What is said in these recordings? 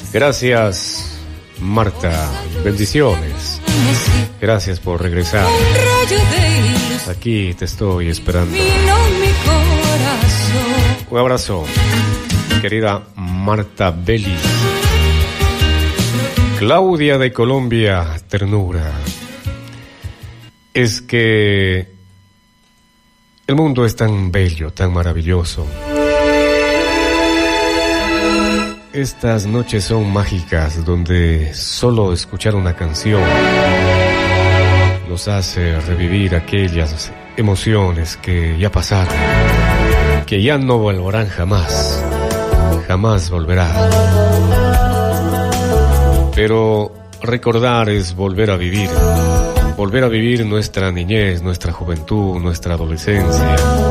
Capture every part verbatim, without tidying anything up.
Gracias, Marta. Bendiciones. Gracias por regresar. Aquí te estoy esperando. Un abrazo, querida Marta Belli. Claudia de Colombia, ternura. Es que el mundo es tan bello, tan maravilloso. Estas noches son mágicas, donde solo escuchar una canción nos hace revivir aquellas emociones que ya pasaron, que ya no volverán jamás, jamás volverá. Pero recordar es volver a vivir, volver a vivir nuestra niñez, nuestra juventud, nuestra adolescencia.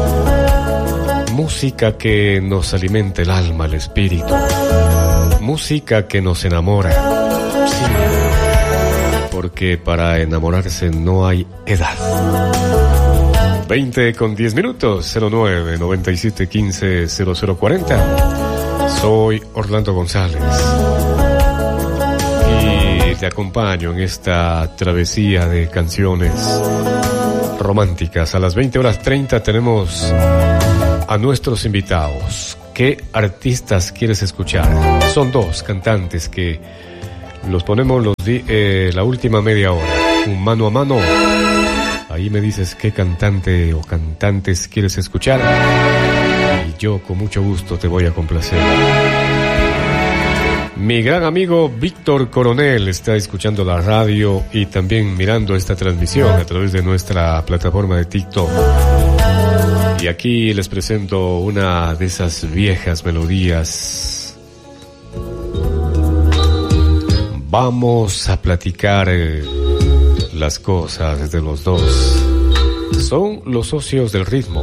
Música que nos alimenta el alma, el espíritu. Música que nos enamora. Sí, porque para enamorarse no hay edad. veinte con diez minutos, cero nueve, noventa y siete, quince, cero cero cuarenta. Soy Orlando González y te acompaño en esta travesía de canciones románticas. A las veinte horas treinta tenemos a nuestros invitados. ¿Qué artistas quieres escuchar? Son dos cantantes que los ponemos los di- eh, la última media hora, un mano a mano. Ahí me dices qué cantante o cantantes quieres escuchar y yo con mucho gusto te voy a complacer. Mi gran amigo Víctor Coronel está escuchando la radio y también mirando esta transmisión a través de nuestra plataforma de TikTok. Y aquí les presento una de esas viejas melodías. Vamos a platicar eh, las cosas de los dos. Son los socios del ritmo.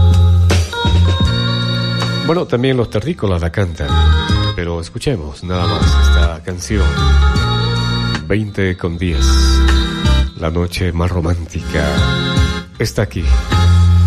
Bueno, también los terrícolas la cantan. Pero escuchemos nada más esta canción. veinte con diez. La noche más romántica está aquí.